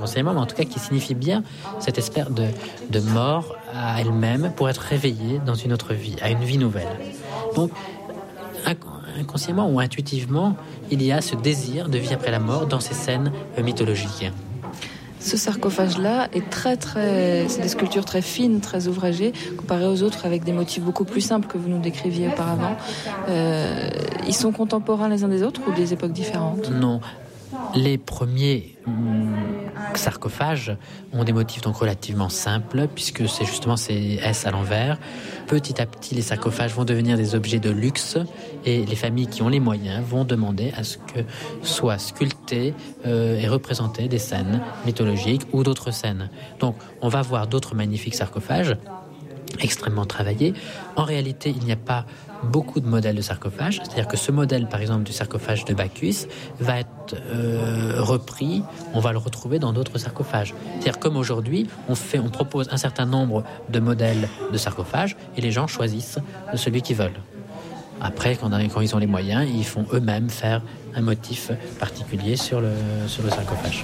inconsciemment, mais en tout cas qui signifie bien cette espèce de mort à elle-même pour être réveillée dans une autre vie, à une vie nouvelle. Donc, inconsciemment ou intuitivement, il y a ce désir de vie après la mort dans ces scènes mythologiques. Ce sarcophage-là est c'est des sculptures très fines, très ouvragées, comparées aux autres avec des motifs beaucoup plus simples que vous nous décriviez auparavant. Ils sont contemporains les uns des autres ou des époques différentes ? Non. Les premiers sarcophages ont des motifs donc relativement simples, puisque c'est S à l'envers. Petit à petit, les sarcophages vont devenir des objets de luxe et les familles qui ont les moyens vont demander à ce que soient sculptées et représentées des scènes mythologiques ou d'autres scènes. Donc, on va voir d'autres magnifiques sarcophages extrêmement travaillés. En réalité, il n'y a pas beaucoup de modèles de sarcophages, c'est-à-dire que ce modèle, par exemple, du sarcophage de Bacchus va être repris, on va le retrouver dans d'autres sarcophages. C'est-à-dire comme aujourd'hui, on propose un certain nombre de modèles de sarcophages et les gens choisissent celui qu'ils veulent. Après, quand ils ont les moyens, ils font eux-mêmes faire un motif particulier sur le sarcophage.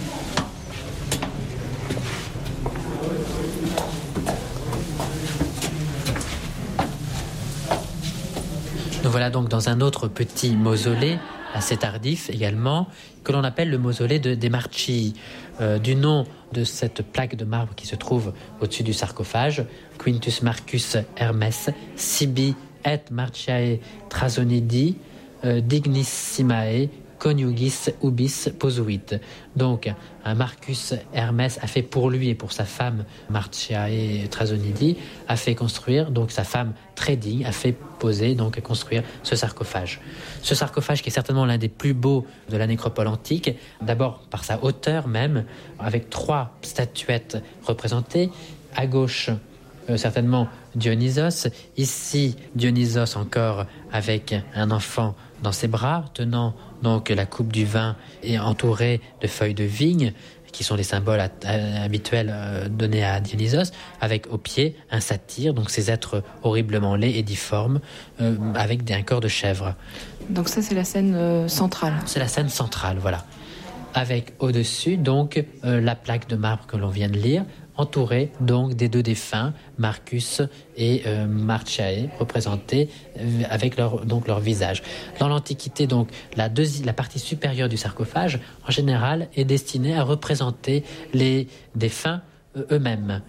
Nous voilà donc dans un autre petit mausolée, assez tardif également, que l'on appelle le mausolée des Marcii, du nom de cette plaque de marbre qui se trouve au-dessus du sarcophage, Quintus Marcus Hermes, sibi et Marciae Trasonidi, dignissimae, coniugis ubis posuit. Donc, Marcus Hermès a fait pour lui et pour sa femme Marciae Trasonidi, a fait construire, donc sa femme très digne, a fait poser, donc construire ce sarcophage. Ce sarcophage qui est certainement l'un des plus beaux de la nécropole antique, d'abord par sa hauteur même, avec 3 statuettes représentées. À gauche, certainement Dionysos. Ici, Dionysos encore avec un enfant dans ses bras, tenant donc la coupe du vin et entouré de feuilles de vigne, qui sont les symboles habituels donnés à Dionysos, avec au pied un satyre, donc ces êtres horriblement laids et difformes, avec un corps de chèvre. Donc ça, c'est la scène centrale. C'est la scène centrale, voilà. Avec au-dessus, donc, la plaque de marbre que l'on vient de lire, entourée donc des 2 défunts, Marcus et Marciae, représentés avec leur visage. Dans l'Antiquité, donc, la partie supérieure du sarcophage, en général, est destinée à représenter les défunts eux-mêmes.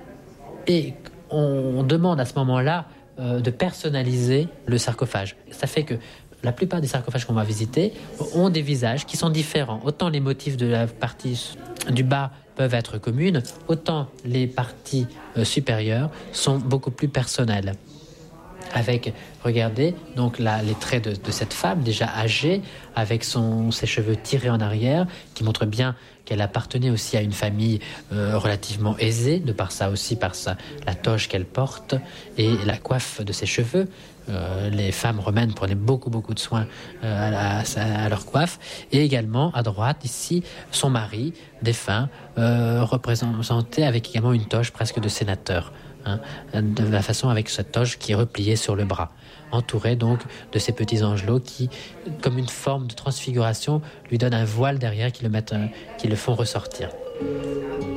Et on demande à ce moment-là de personnaliser le sarcophage. Ça fait que la plupart des sarcophages qu'on va visiter ont des visages qui sont différents. Autant les motifs de la partie du bas peuvent être communes, autant les parties supérieures sont beaucoup plus personnelles. Avec, regardez, donc là, les traits de cette femme déjà âgée, avec ses cheveux tirés en arrière, qui montrent bien qu'elle appartenait aussi à une famille relativement aisée, de par ça aussi, la toge qu'elle porte et la coiffe de ses cheveux. Les femmes romaines prenaient beaucoup de soin à leur coiffe. Et également, à droite, ici, son mari, défunt, représenté avec également une toge presque de sénateur. De la façon avec cette toge qui est repliée sur le bras, entouré donc de ces petits angelots qui, comme une forme de transfiguration, lui donnent un voile derrière qui le font ressortir.